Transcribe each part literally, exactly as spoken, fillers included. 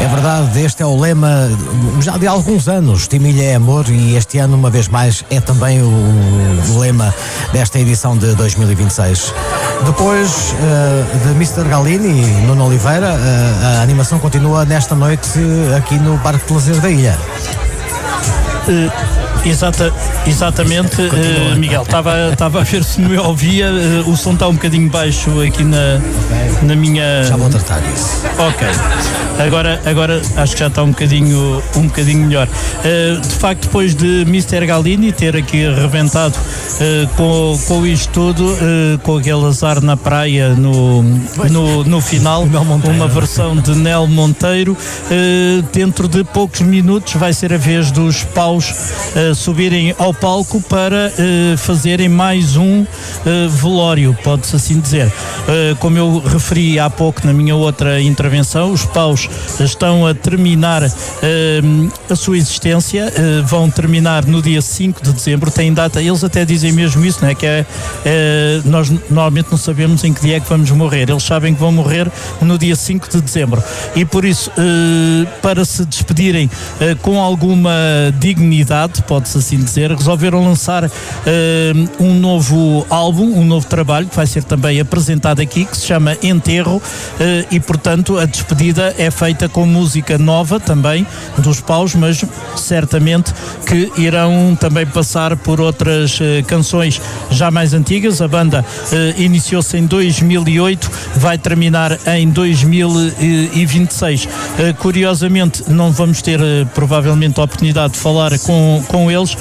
É verdade, este é o lema já de alguns anos. Timilha é amor, e este ano, uma vez mais, é também o lema desta edição de dois mil e vinte e seis. Depois uh, de mister Galini e Nuno Oliveira, uh, a animação continua nesta noite uh, aqui no Parque de Lazer da Ilha. Uh... Exata, exatamente, uh, Miguel, estava a ver se me ouvia, uh, o som está um bocadinho baixo aqui na, okay. na minha... Já vou tratar disso. Ok, agora, agora acho que já está um bocadinho, um bocadinho melhor. Uh, de facto, depois de mister Galini ter aqui arrebentado uh, com, com isto tudo, uh, com aquele azar na praia no, no, no final, uma versão de Nel Monteiro, uh, dentro de poucos minutos vai ser a vez dos paus uh, subirem ao palco para uh, fazerem mais um uh, velório, pode-se assim dizer. Uh, como eu referi há pouco na minha outra intervenção, os paus estão a terminar uh, a sua existência, uh, vão terminar no dia cinco de dezembro, têm data, eles até dizem mesmo isso, não é? Que é, uh, nós normalmente não sabemos em que dia é que vamos morrer, eles sabem que vão morrer no dia cinco de dezembro, e por isso, uh, para se despedirem uh, com alguma dignidade, pode se assim dizer, resolveram lançar uh, um novo álbum, um novo trabalho que vai ser também apresentado aqui, que se chama Enterro, uh, e portanto a despedida é feita com música nova também dos paus, mas certamente que irão também passar por outras uh, canções já mais antigas. A banda uh, iniciou-se em dois mil e oito, vai terminar em dois mil e vinte e seis. Uh, curiosamente não vamos ter uh, provavelmente a oportunidade de falar com, com eles.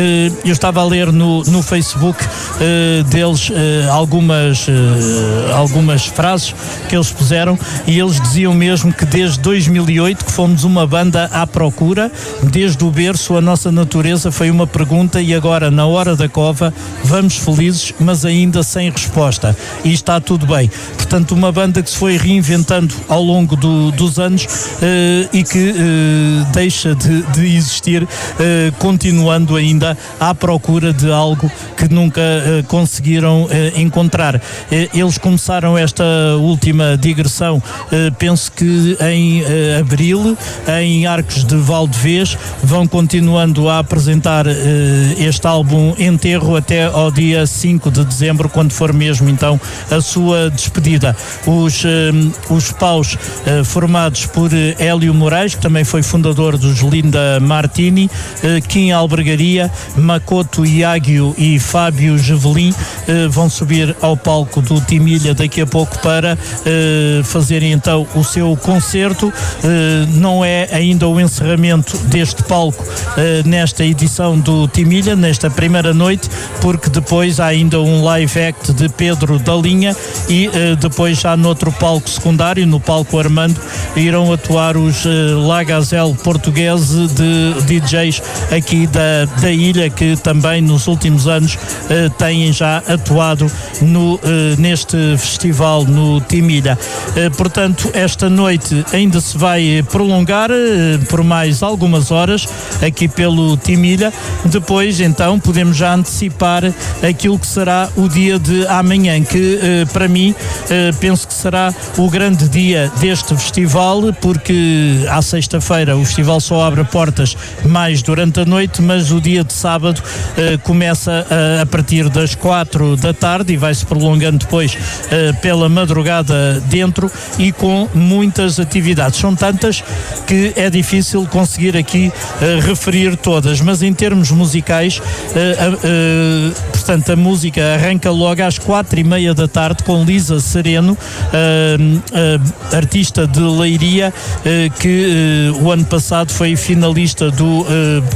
Eu estava a ler no, no Facebook uh, deles uh, algumas, uh, algumas frases que eles puseram, e eles diziam mesmo que desde dois mil e oito que fomos uma banda à procura, desde o berço a nossa natureza foi uma pergunta, e agora na hora da cova vamos felizes, mas ainda sem resposta, e está tudo bem. Portanto, uma banda que se foi reinventando ao longo do, dos anos uh, e que uh, deixa de, de existir, uh, continuando ainda à procura de algo que nunca uh, conseguiram uh, encontrar. Uh, eles começaram esta última digressão, uh, penso que em uh, abril, em Arcos de Valdevez, vão continuando a apresentar uh, este álbum Enterro até ao dia cinco de dezembro, quando for mesmo então a sua despedida. Os, uh, os paus uh, formados por uh, Hélio Moraes, que também foi fundador dos Linda Martini, uh, Kim Albergaria, Makoto Iagio e Fábio Gevelin eh, vão subir ao palco do Timilha daqui a pouco para eh, fazerem então o seu concerto. Eh, não é ainda o encerramento deste palco eh, nesta edição do Timilha, nesta primeira noite, porque depois há ainda um live act de Pedro da Linha, e eh, depois já noutro palco secundário, no palco Armando, irão atuar os eh, Lagazel portugueses de D Js aqui da, da ilha, que também nos últimos anos uh, têm já atuado no, uh, neste festival no Timilha. Uh, portanto, esta noite ainda se vai prolongar uh, por mais algumas horas aqui pelo Timilha. Depois, então, podemos já antecipar aquilo que será o dia de amanhã, que uh, para mim uh, penso que será o grande dia deste festival, porque à sexta-feira o festival só abre portas mais durante a noite, mas o dia de sábado uh, começa uh, a partir das quatro da tarde e vai-se prolongando depois uh, pela madrugada dentro, e com muitas atividades. São tantas que é difícil conseguir aqui uh, referir todas, mas em termos musicais, uh, uh, portanto, a música arranca logo às quatro e meia da tarde com Lisa Sereno, uh, uh, artista de Leiria, uh, que uh, o ano passado foi finalista do, uh,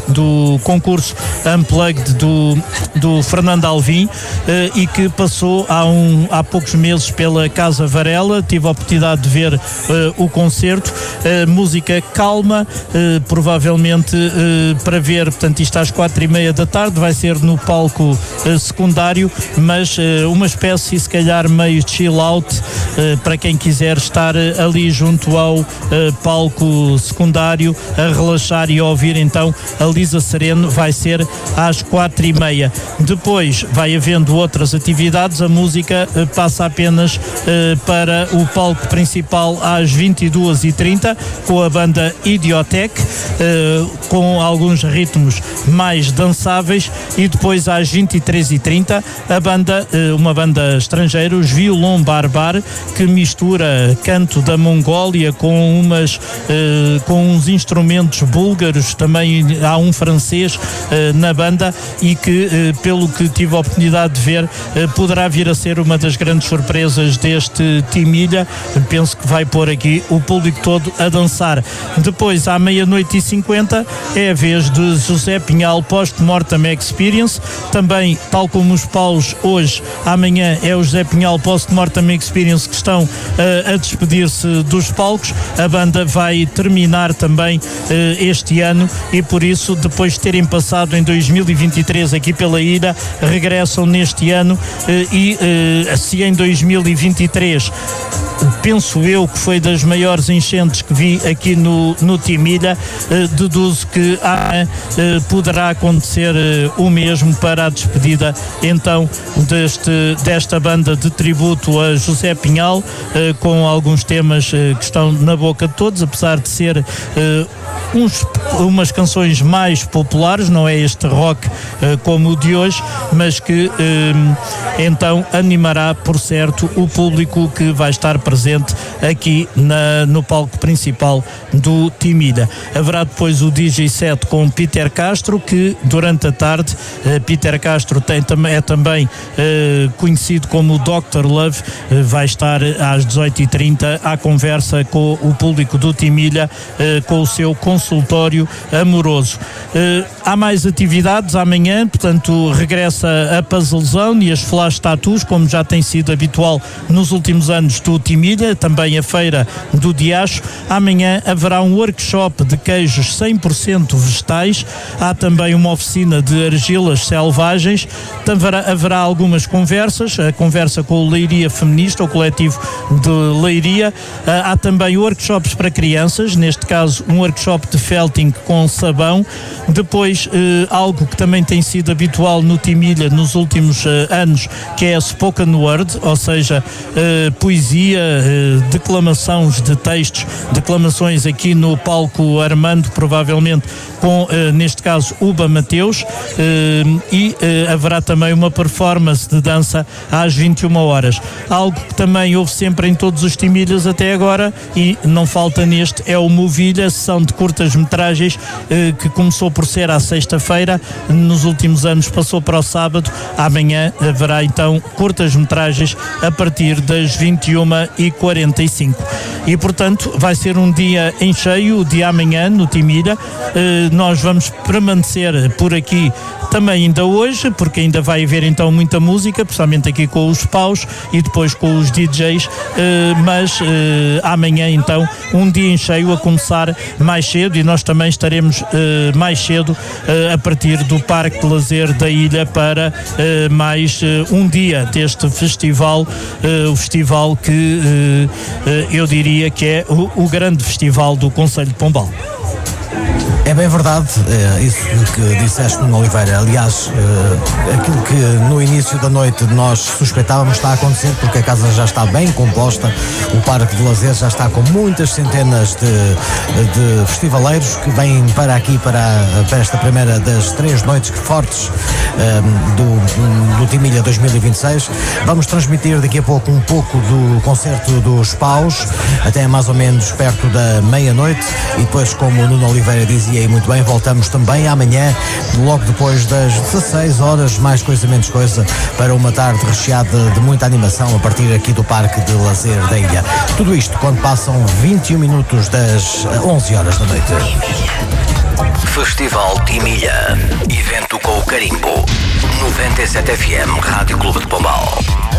do concurso Unplugged do, do Fernando Alvim, uh, e que passou há, um, há poucos meses pela Casa Varela. Tive a oportunidade de ver uh, o concerto, uh, música calma, uh, provavelmente uh, para ver, portanto isto às quatro e meia da tarde, vai ser no palco uh, secundário, mas uh, uma espécie se calhar meio chill out, uh, para quem quiser estar uh, ali junto ao uh, palco secundário a relaxar e a ouvir então a Lisa Sereno Nazareno vai ser às quatro e meia. Depois vai havendo outras atividades, a música uh, passa apenas uh, para o palco principal às vinte e duas e trinta, com a banda Idiotech, uh, com alguns ritmos mais dançáveis, e depois às vinte e três e trinta a banda, uh, uma banda estrangeira, os Violon Barbar, que mistura canto da Mongólia com umas uh, com uns instrumentos búlgaros, também há um francês uh, na banda, e que uh, pelo que tive a oportunidade de ver, uh, poderá vir a ser uma das grandes surpresas deste Timilha. Penso que vai pôr aqui o público todo a dançar. Depois, à meia-noite e cinquenta, é a vez de José Pinhal Post-Mortem Experience, também, tal como os Paus hoje, amanhã é o José Pinhal Post-Mortem Experience que estão uh, a despedir-se dos palcos. A banda vai terminar também uh, este ano, e por isso, depois de terem passado em dois mil e vinte e três aqui pela ilha, regressam neste ano, uh, e uh, se em dois mil e vinte e três penso eu que foi das maiores enchentes que vi aqui no, no Timilha, eh, deduzo que ah, eh, poderá acontecer eh, o mesmo para a despedida então deste, desta banda de tributo a José Pinhal, eh, com alguns temas eh, que estão na boca de todos, apesar de ser eh, uns, umas canções mais populares, não é este rock eh, como o de hoje, mas que eh, então animará, por certo, o público que vai estar presente aqui na, no palco principal do Timilha. Haverá depois o D J set com Peter Castro, que durante a tarde, uh, Peter Castro tem, é também uh, conhecido como doutor Love, uh, vai estar às dezoito e trinta à conversa com o público do Timilha, uh, com o seu consultório amoroso. Uh, há mais atividades amanhã, portanto regressa a Puzzle Zone e as Flash Tattoos, como já tem sido habitual nos últimos anos do Timilha, também a feira do Diacho. Amanhã haverá um workshop de queijos cem por cento vegetais, há também uma oficina de argilas selvagens, haverá, haverá algumas conversas, a conversa com o Leiria Feminista, o coletivo de Leiria, há também workshops para crianças, neste caso um workshop de felting com sabão. Depois eh, algo que também tem sido habitual no Timilha nos últimos eh, anos, que é a spoken word, ou seja, eh, poesia, eh, declamações de textos, declamações aqui no palco Armando, provavelmente com, eh, neste caso, Uba Mateus, eh, e eh, haverá também uma performance de dança às vinte e uma horas. Algo que também houve sempre em todos os Timilhas até agora, e não falta neste, é o Movilha, sessão de curtas-metragens, eh, que começou por ser à sexta-feira, nos últimos anos passou para o sábado. Amanhã haverá então curtas-metragens a partir das vinte e uma e quarenta e cinco. E portanto vai ser um dia em cheio, o dia amanhã no Timilha. Eh, nós vamos permanecer por aqui também ainda hoje, porque ainda vai haver então muita música, principalmente aqui com os Paus e depois com os D Js, eh, mas eh, amanhã então um dia em cheio, a começar mais cedo, e nós também estaremos eh, mais cedo eh, a partir do Parque de Lazer da ilha para eh, mais eh, um dia deste festival, eh, o festival que eh, eh, eu diria que é o, o grande festival do Concelho de Pombal. É bem verdade, é, isso que disseste, Nuno Oliveira. Aliás, é, aquilo que no início da noite nós suspeitávamos está a acontecer, porque a casa já está bem composta, o Parque de Lazer já está com muitas centenas de, de festivaleiros que vêm para aqui, para, para esta primeira das três noites fortes um, do, do Timilha dois mil e vinte e seis. Vamos transmitir daqui a pouco um pouco do concerto dos Paus, até mais ou menos perto da meia-noite, e depois, como o Nuno Oliveira dizia e muito bem, voltamos também amanhã, logo depois das dezasseis horas, mais coisa menos coisa, para uma tarde recheada de muita animação a partir aqui do Parque de Lazer da ilha. Tudo isto quando passam vinte e um minutos das onze horas da noite. Festival Timilha, evento com o carimbo. noventa e sete F M, Rádio Clube de Pombal.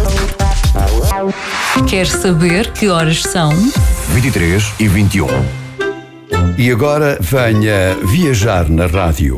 Quer saber que horas são? vinte e três e vinte e um. E agora venha viajar na rádio.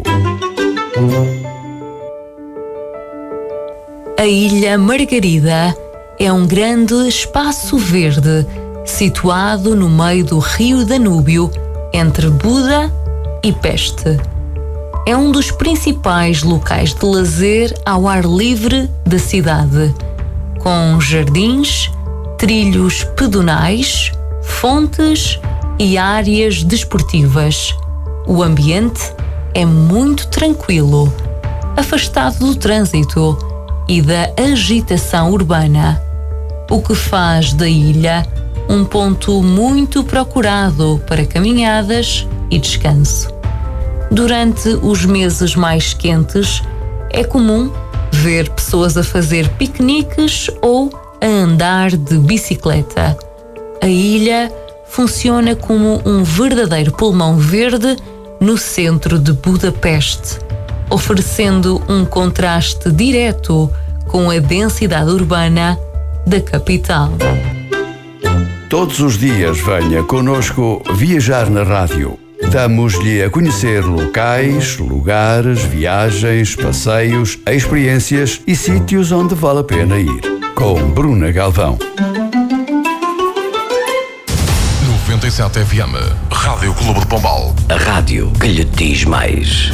A Ilha Margarida é um grande espaço verde situado no meio do rio Danúbio, entre Buda e Peste. é um dos principais locais de lazer ao ar livre da cidade, com jardins, trilhos pedonais, fontes e áreas desportivas. O ambiente é muito tranquilo, afastado do trânsito e da agitação urbana, o que faz da ilha um ponto muito procurado para caminhadas e descanso. Durante os meses mais quentes, é comum ver pessoas a fazer piqueniques ou a andar de bicicleta. A ilha funciona como um verdadeiro pulmão verde no centro de Budapeste, oferecendo um contraste direto com a densidade urbana da capital. Todos os dias venha conosco viajar na rádio. Damos-lhe a conhecer locais, lugares, viagens, passeios, experiências e sítios onde vale a pena ir. Com Bruna Galvão. noventa e sete F M, Rádio Clube de Pombal. A rádio que lhe diz mais.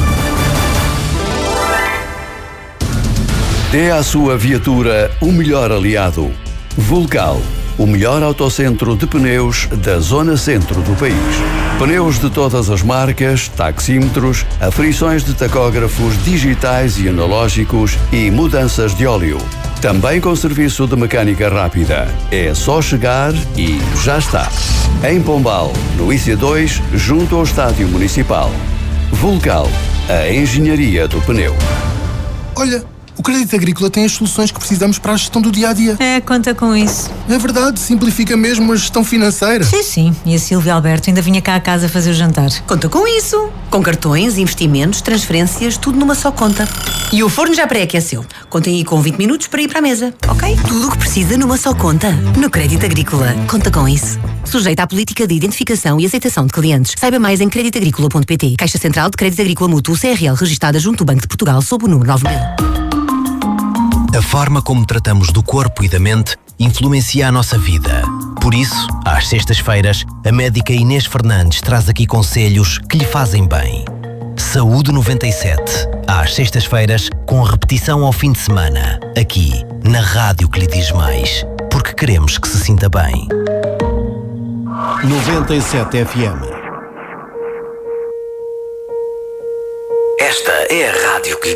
Dê à sua viatura o melhor aliado. Vulcal, o melhor autocentro de pneus da zona centro do país. Pneus de todas as marcas, taxímetros, aferições de tacógrafos digitais e analógicos e mudanças de óleo. Também com serviço de mecânica rápida. É só chegar e já está. Em Pombal, no I C dois, junto ao Estádio Municipal. Vulcal, a engenharia do pneu. Olha, o Crédito Agrícola tem as soluções que precisamos para a gestão do dia-a-dia. É, conta com isso. É verdade, simplifica mesmo a gestão financeira. Sim, sim. E a Silvia Alberto ainda vinha cá a casa fazer o jantar. Conta com isso. Com cartões, investimentos, transferências, tudo numa só conta. E o forno já pré-aqueceu. Contem aí com vinte minutos para ir para a mesa, ok? Tudo o que precisa numa só conta. No Crédito Agrícola. Conta com isso. Sujeito à política de identificação e aceitação de clientes. Saiba mais em crédito agrícola ponto pt. Caixa Central de Crédito Agrícola Mútuo C R L, registada junto ao Banco de Portugal sob o número nove mil. A forma como tratamos do corpo e da mente influencia a nossa vida. Por isso, às sextas-feiras, a médica Inês Fernandes traz aqui conselhos que lhe fazem bem. Saúde noventa e sete, às sextas-feiras, com repetição ao fim de semana, aqui, na rádio que lhe diz mais, porque queremos que se sinta bem. noventa e sete F M. Esta é a rádio que